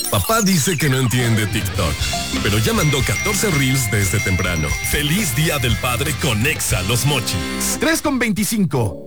Papá dice que no entiende TikTok, pero ya mandó 14 reels desde temprano. ¡Feliz Día del Padre con Exa Los Mochis! 3:25.